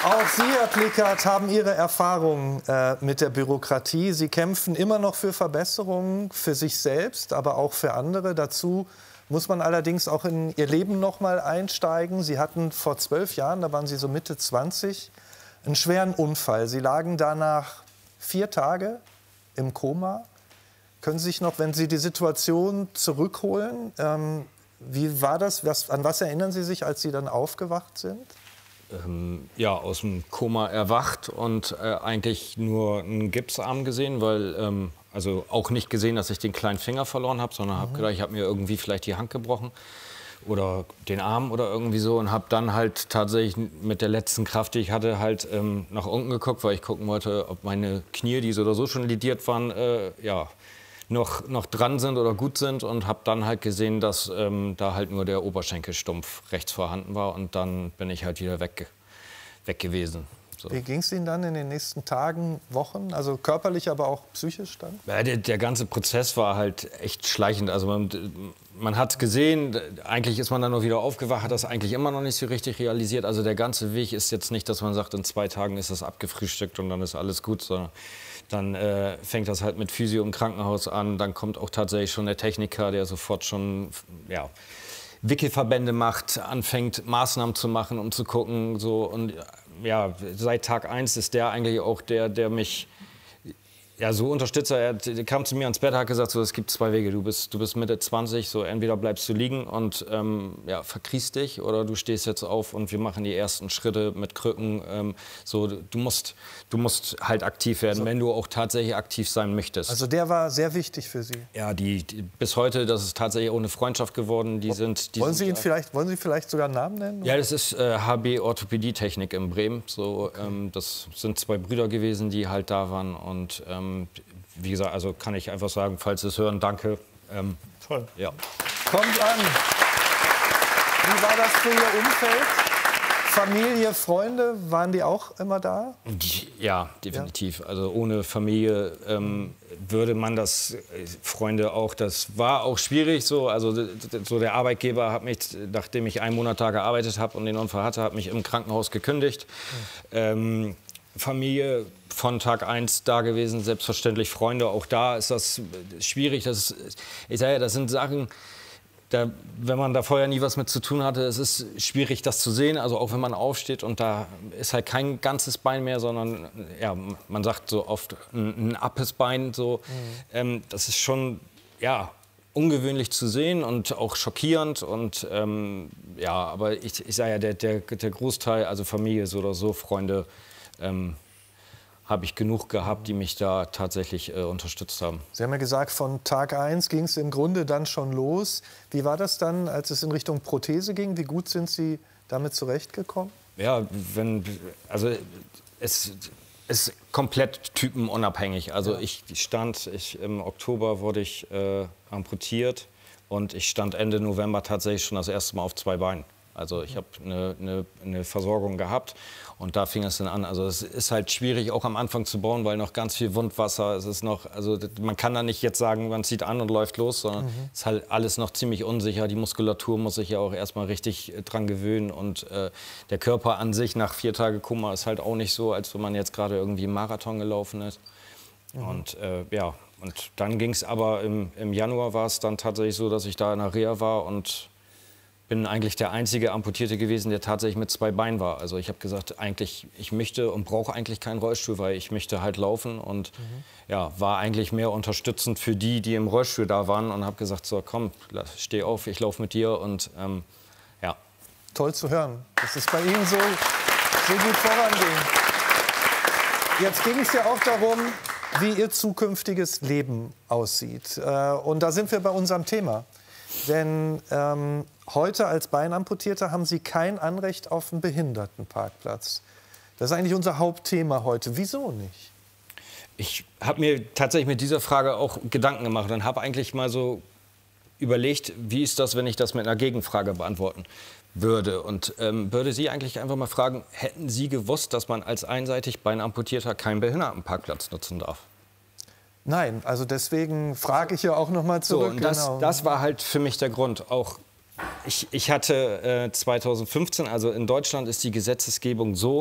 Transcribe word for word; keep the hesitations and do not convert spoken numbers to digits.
Auch Sie, Herr Plickert, haben Ihre Erfahrungen äh, mit der Bürokratie. Sie kämpfen immer noch für Verbesserungen, für sich selbst, aber auch für andere. Dazu muss man allerdings auch in Ihr Leben noch mal einsteigen. Sie hatten vor zwölf Jahren, da waren Sie so Mitte zwanzig, einen schweren Unfall. Sie lagen danach vier Tage im Koma. Können Sie sich noch, wenn Sie die Situation zurückholen, ähm, wie war das? Was, an was erinnern Sie sich, als Sie dann aufgewacht sind? Ähm, ja, aus dem Koma erwacht und äh, eigentlich nur einen Gipsarm gesehen, weil ähm, also auch nicht gesehen, dass ich den kleinen Finger verloren habe, sondern mhm. habe gedacht, ich habe mir irgendwie vielleicht die Hand gebrochen oder den Arm oder irgendwie so und habe dann halt tatsächlich mit der letzten Kraft, die ich hatte, halt ähm, nach unten geguckt, weil ich gucken wollte, ob meine Knie, die so oder so schon lidiert waren, äh, ja, noch, noch dran sind oder gut sind und habe dann halt gesehen, dass ähm, da halt nur der Oberschenkelstumpf rechts vorhanden war und dann bin ich halt wieder weg, weg gewesen. So. Wie ging es Ihnen dann in den nächsten Tagen, Wochen, also körperlich, aber auch psychisch dann? Ja, der, der ganze Prozess war halt echt schleichend. Also man, man hat gesehen, eigentlich ist man dann noch wieder aufgewacht, hat das eigentlich immer noch nicht so richtig realisiert. Also der ganze Weg ist jetzt nicht, dass man sagt, in zwei Tagen ist das abgefrühstückt und dann ist alles gut, sondern dann äh, fängt das halt mit Physio im Krankenhaus an. Dann kommt auch tatsächlich schon der Techniker, der sofort schon ja, Wickelverbände macht, anfängt Maßnahmen zu machen, um zu gucken. So. Und ja, seit Tag eins ist der eigentlich auch der, der mich ja, so unterstützt. Er kam zu mir ans Bett, hat gesagt, so, es gibt zwei Wege. Du bist, du bist Mitte zwanzig, so entweder bleibst du liegen und ähm, ja, verkriechst dich oder du stehst jetzt auf und wir machen die ersten Schritte mit Krücken. Ähm, so, du musst, du musst halt aktiv werden, also, wenn du auch tatsächlich aktiv sein möchtest. Also der war sehr wichtig für Sie? Ja, die, die bis heute, das ist tatsächlich auch eine Freundschaft geworden. Die sind, die wollen, sind, Sie ihn vielleicht, wollen Sie vielleicht sogar einen Namen nennen? Ja, das ist äh, H B Orthopädietechnik in Bremen. So, okay. ähm, das sind zwei Brüder gewesen, die halt da waren und ähm, wie gesagt, also kann ich einfach sagen, falls Sie es hören, danke. Ähm, Toll. Ja. Kommt an. Wie war das für Ihr Umfeld? Familie, Freunde, waren die auch immer da? Ja, definitiv. Ja. Also ohne Familie ähm, würde man das, äh, Freunde auch, das war auch schwierig so. Also so der Arbeitgeber hat mich, nachdem ich einen Monat da gearbeitet habe und den Unfall hatte, hat mich im Krankenhaus gekündigt. Mhm. Ähm, Familie von Tag eins da gewesen, selbstverständlich Freunde. Auch da ist das schwierig. Das ist, ich sage ja, das sind Sachen, da, wenn man da vorher nie was mit zu tun hatte, es ist schwierig, das zu sehen. Also auch wenn man aufsteht und da ist halt kein ganzes Bein mehr, sondern ja, man sagt so oft ein, ein abes Bein. So. Mhm. Ähm, das ist schon ja, ungewöhnlich zu sehen und auch schockierend. Und ähm, ja, aber ich, ich sage ja, der, der, der Großteil, also Familie so oder so, Freunde, Ähm, habe ich genug gehabt, die mich da tatsächlich äh, unterstützt haben. Sie haben ja gesagt, von Tag eins ging es im Grunde dann schon los. Wie war das dann, als es in Richtung Prothese ging? Wie gut sind Sie damit zurechtgekommen? Ja, wenn, also es ist komplett typenunabhängig. Also ja. ich stand, ich, im Oktober wurde ich äh, amputiert und ich stand Ende November tatsächlich schon das erste Mal auf zwei Beinen. Also ich habe eine, eine, eine Versorgung gehabt und da fing es dann an. Also es ist halt schwierig auch am Anfang zu bauen, weil noch ganz viel Wundwasser, es ist noch, also man kann da nicht jetzt sagen, man zieht an und läuft los, sondern mhm. es ist halt alles noch ziemlich unsicher. Die Muskulatur muss sich ja auch erstmal richtig dran gewöhnen und äh, der Körper an sich nach vier Tagen Koma ist halt auch nicht so, als wenn man jetzt gerade irgendwie einen Marathon gelaufen ist. Mhm. Und äh, ja, und dann ging es aber im, im Januar war es dann tatsächlich so, dass ich da in der Reha war und bin eigentlich der einzige Amputierte gewesen, der tatsächlich mit zwei Beinen war. Also ich habe gesagt, eigentlich, ich möchte und brauche eigentlich keinen Rollstuhl, weil ich möchte halt laufen. Und mhm. ja, war eigentlich mehr unterstützend für die, die im Rollstuhl da waren. Und habe gesagt, so komm, steh auf, ich laufe mit dir. Und ähm, ja. Toll zu hören, dass es bei Ihnen so, so gut voranging. Jetzt ging es ja auch darum, wie Ihr zukünftiges Leben aussieht. Und da sind wir bei unserem Thema. Denn ähm, heute als Beinamputierter haben Sie kein Anrecht auf einen Behindertenparkplatz. Das ist eigentlich unser Hauptthema heute. Wieso nicht? Ich habe mir tatsächlich mit dieser Frage auch Gedanken gemacht und habe eigentlich mal so überlegt, wie ist das, wenn ich das mit einer Gegenfrage beantworten würde. Und ähm, würde Sie eigentlich einfach mal fragen, hätten Sie gewusst, dass man als einseitig Beinamputierter keinen Behindertenparkplatz nutzen darf? Nein, also deswegen frage ich ja auch noch mal zurück. So, und das, genau. das war halt für mich der Grund. Auch ich, ich hatte äh, zweitausendfünfzehn, also in Deutschland ist die Gesetzesgebung so,